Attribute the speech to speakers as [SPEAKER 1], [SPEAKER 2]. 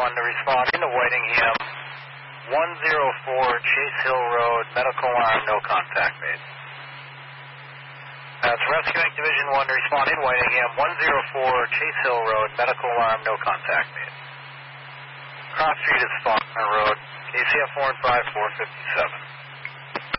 [SPEAKER 1] to respond into Whitingham, 104 Chase Hill Road, medical alarm, no contact made. That's Rescuing Division 1 to respond in Whitingham, 104 Chase Hill Road, medical alarm, no contact made. Cross Street is Faulkner Road, KCF 4 and 5, 457.